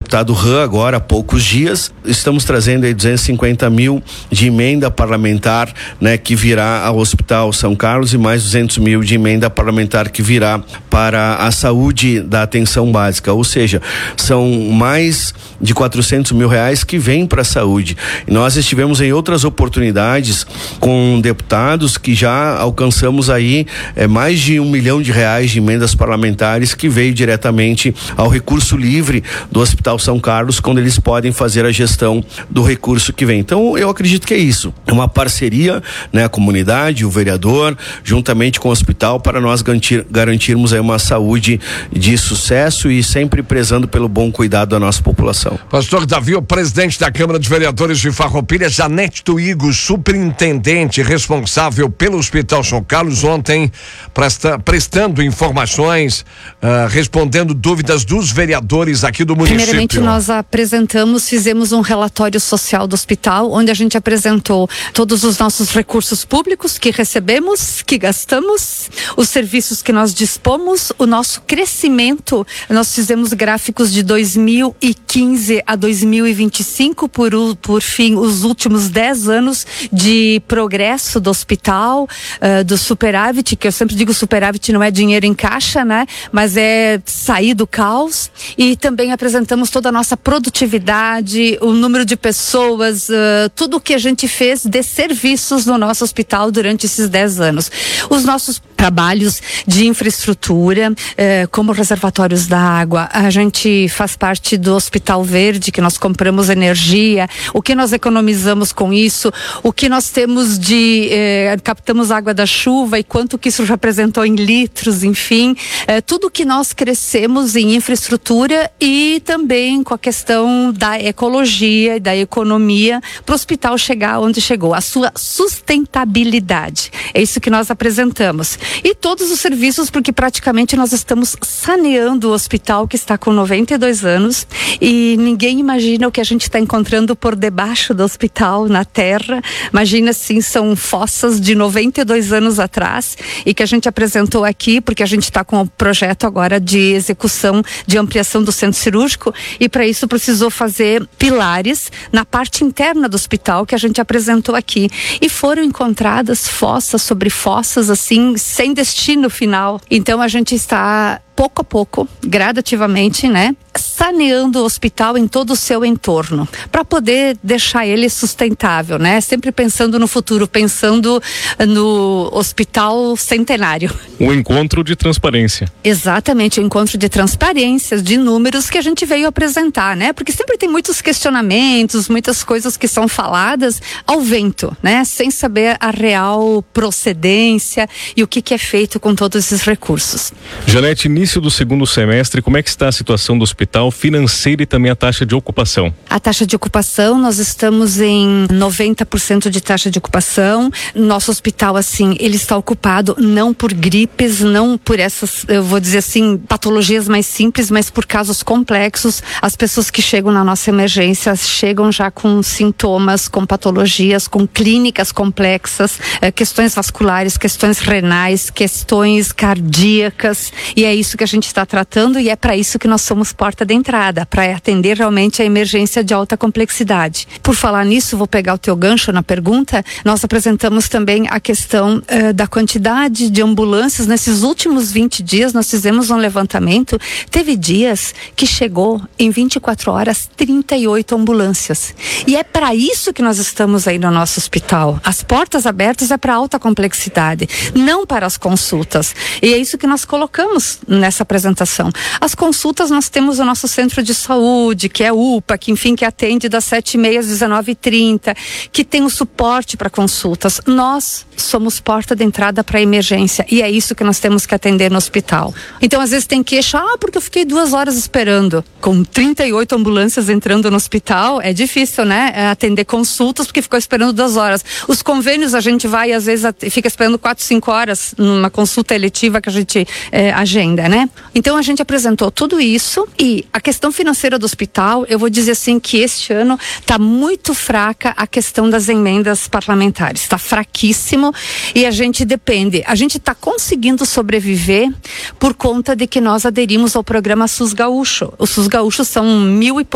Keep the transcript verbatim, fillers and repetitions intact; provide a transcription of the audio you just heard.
deputado Ram agora há poucos dias. Estamos trazendo aí duzentos e cinquenta mil de emenda parlamentar, né, que virá ao Hospital São Carlos e mais duzentos mil de emenda parlamentar que virá para a saúde da atenção básica, ou seja, são mais de quatrocentos mil reais que vêm para a saúde. E nós estivemos em outras oportunidades com deputados que já alcançamos aí é, mais de um milhão de reais de emendas parlamentares que veio diretamente ao recurso livre do Hospital São Carlos, quando eles podem fazer a gestão do recurso que vem. Então, eu acredito que é isso. É uma parceria, né, a comunidade, o vereador, juntamente com o hospital, para nós garantir, garantirmos aí uma saúde de sucesso e sempre prezando pelo bom cuidado da nossa população. Pastor Davi, o presidente da Câmara de Vereadores de Farroupilha, Janete Tuigo, superintendente responsável pelo Hospital São Carlos, ontem presta, prestando informações, uh, respondendo dúvidas dos vereadores aqui do município. Primeiramente, nós apresentamos, fizemos um relatório social do hospital, onde a gente apresentou todos os nossos recursos públicos que recebemos, que gastamos, os serviços que nós dispomos, o nosso crescimento. Nós fizemos gráficos de dois mil e quinze a dois mil e vinte e cinco, por, por fim, os últimos dez anos de progresso do hospital, uh, do superávit, que eu sempre digo superávit não é dinheiro em caixa, né? Mas é sair do caos. E também apresentamos toda a nossa produtividade, o número de pessoas, uh, tudo o que a gente fez de serviços no nosso hospital durante esses dez anos. Os nossos trabalhos de infraestrutura, uh, como reservatórios da água, a gente faz parte do Hospital Verde, que nós compramos energia, o que nós economizamos com isso, o que nós temos de, eh, captamos água da chuva e quanto que isso representou em litros, enfim, eh, tudo que nós crescemos em infraestrutura e também com a questão da ecologia e da economia para o hospital chegar onde chegou, a sua sustentabilidade. É isso que nós apresentamos. E todos os serviços, porque praticamente nós estamos saneando o hospital que está com noventa e dois anos e ninguém imagina o que a gente está encontrando por debaixo do hospital, na terra. Imagina, assim, são fossas de noventa e dois anos atrás e que a gente apresentou aqui, porque a gente está com o projeto agora de execução de ampliação do centro cirúrgico e para isso precisou fazer pilares na parte interna do hospital que a gente apresentou aqui e foram encontradas fossas sobre fossas, assim, sem destino final. Então a gente está pouco a pouco, gradativamente, né, saneando o hospital em todo o seu entorno, para poder deixar ele sustentável, né, sempre pensando no futuro, pensando no hospital centenário. Um encontro de transparência. Exatamente, um encontro de transparência, de números que a gente veio apresentar, né, porque sempre tem muitos questionamentos, muitas coisas que são faladas ao vento, né, sem saber a real procedência e o que que é feito com todos esses recursos. Janete, início do segundo semestre, como é que está a situação do hospital financeira e também a taxa de ocupação? A taxa de ocupação, nós estamos em noventa por cento de taxa de ocupação. Nosso hospital, assim, ele está ocupado não por gripes, não por essas, eu vou dizer assim, patologias mais simples, mas por casos complexos. As pessoas que chegam na nossa emergência chegam já com sintomas, com patologias, com clínicas complexas, eh, questões vasculares, questões renais, questões cardíacas, e é isso que a gente está tratando e é para isso que nós somos porta de entrada, para atender realmente a emergência de alta complexidade. Por falar nisso, vou pegar o teu gancho na pergunta, nós apresentamos também a questão uh, da quantidade de ambulâncias. Nesses últimos vinte dias, nós fizemos um levantamento, teve dias que chegou em vinte e quatro horas trinta e oito ambulâncias. E é para isso que nós estamos aí no nosso hospital. As portas abertas é para alta complexidade, não para as consultas. E é isso que nós colocamos nessa apresentação. As consultas, nós temos o nosso centro de saúde, que é U P A, que enfim, que atende das sete e meia às dezenove e trinta, que tem o suporte para consultas. Nós somos porta de entrada para emergência e é isso que nós temos que atender no hospital. Então, às vezes tem queixa, ah, porque eu fiquei duas horas esperando. Com trinta e oito ambulâncias entrando no hospital, é difícil, né? É atender consultas porque ficou esperando duas horas. Os convênios, a gente vai, às vezes, fica esperando quatro, cinco horas numa consulta eletiva que a gente é, agenda, né? Então, a gente apresentou tudo isso e a questão financeira do hospital, eu vou dizer assim que este ano está muito fraca a questão das emendas parlamentares. Está fraquíssimo e a gente depende. A gente está conseguindo sobreviver por conta de que nós aderimos ao programa SUS Gaúcho. O SUS Gaúcho são mil e